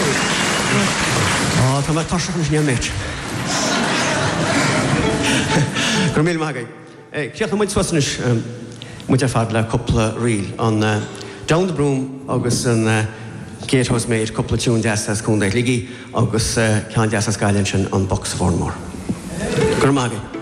Tá má tasach ní méid. Gur mí maigad. Ceach muid suasnis muid fad le coppla riil an Down the Broom agus an Gatehouse Maid coppla tún deas cún ligi agus cean deas gaiilen sin an box of Ormore. Gur maigad.